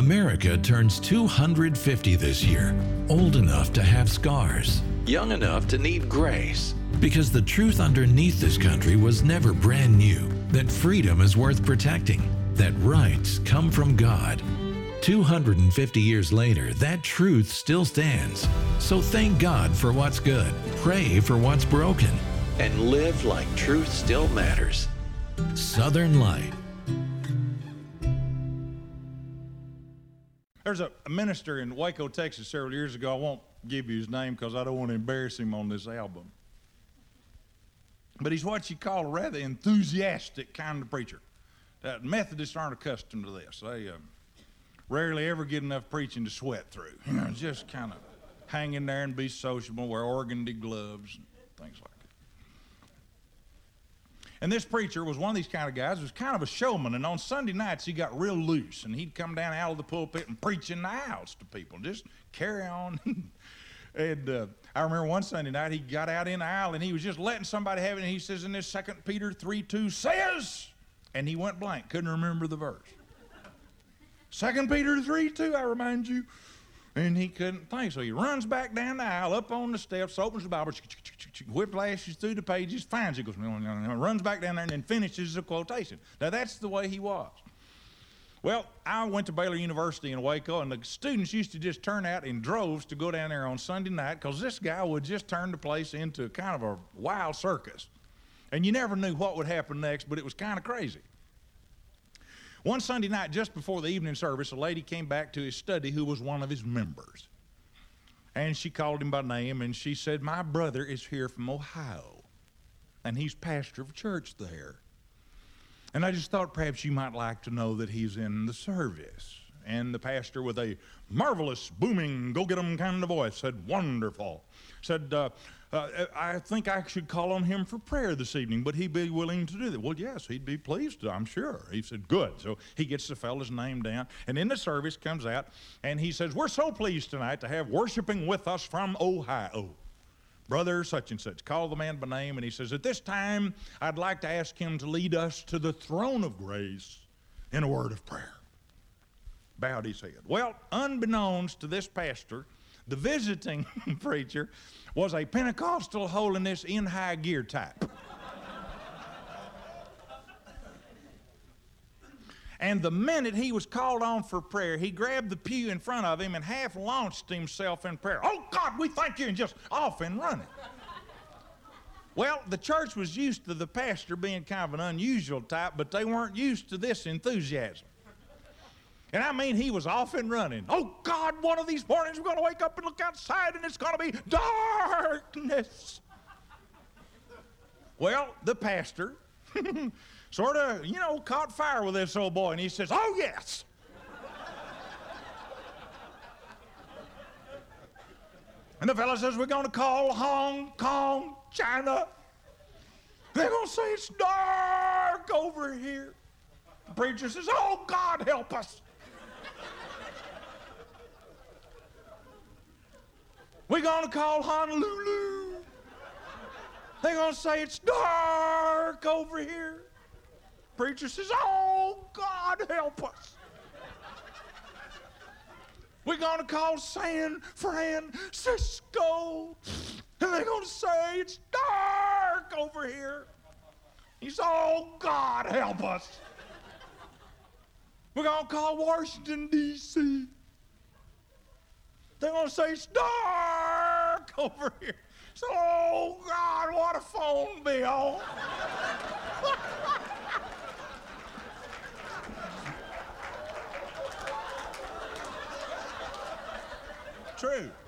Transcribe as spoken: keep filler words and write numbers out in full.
America turns two hundred fifty this year, old enough to have scars, young enough to need grace. Because the truth underneath this country was never brand new, that freedom is worth protecting, that rights come from God. two hundred fifty years later, that truth still stands. So thank God for what's good, pray for what's broken, and live like truth still matters. Southern Light. There's a, a minister in Waco, Texas several years ago. I won't give you his name because I don't want to embarrass him on this album. But he's what you call a rather enthusiastic kind of preacher. Uh, Methodists aren't accustomed to this. They uh, rarely ever get enough preaching to sweat through. You know, just kind of hang in there and be sociable, wear organdy gloves, and things like that. And this preacher was one of these kind of guys. He was kind of a showman, and on Sunday nights he got real loose, and he'd come down out of the pulpit and preach in the aisles to people, just carry on. And uh, I remember one Sunday night he got out in the aisle, and he was just letting somebody have it, and he says in this Second Peter three two says, and he went blank, couldn't remember the verse. Second Peter three two, I remind you. And he couldn't think, so he runs back down the aisle, up on the steps, opens the Bible, whiplashes through the pages, finds it, goes, runs back down there, and then finishes the quotation. Now, that's the way he was. Well, I went to Baylor University in Waco, and the students used to just turn out in droves to go down there on Sunday night because this guy would just turn the place into kind of a wild circus. And you never knew what would happen next, but it was kind of crazy. One Sunday night, just before the evening service, a lady came back to his study who was one of his members. And she called him by name, and she said, "My brother is here from Ohio, and he's pastor of church there. And I just thought perhaps you might like to know that he's in the service." And the pastor, with a marvelous, booming, go-get-em kind of voice, said, "Wonderful." Said, uh, uh, "I think I should call on him for prayer this evening. Would he be willing to do that?" "Well, yes, he'd be pleased to, I'm sure." He said, "Good." So he gets the fellow's name down, and in the service comes out, and he says, "We're so pleased tonight to have worshiping with us from Ohio, Brother such and such." Call the man by name, and he says, "At this time, I'd like to ask him to lead us to the throne of grace in a word of prayer." Bowed his head. Well, unbeknownst to this pastor, the visiting preacher was a Pentecostal holiness in high gear type. And the minute he was called on for prayer, he grabbed the pew in front of him and half launched himself in prayer. "Oh, God, we thank you," and just off and running. Well, the church was used to the pastor being kind of an unusual type, but they weren't used to this enthusiasm. And I mean, he was off and running. "Oh, God, one of these mornings we're going to wake up and look outside and it's going to be darkness." Well, the pastor sort of, you know, caught fire with this old boy, and he says, "Oh, yes." And the fellow says, "We're going to call Hong Kong, China. They're going to say it's dark over here." The preacher says, "Oh, God, help us." "We're going to call Honolulu. They're going to say it's dark over here." Preacher says, "Oh, God, help us." "We're going to call San Francisco, and they're going to say it's dark over here." He says, "Oh, God, help us." "We're going to call Washington, D C They're going to say it's dark over here." So, "Oh, God, what a phone bill." True.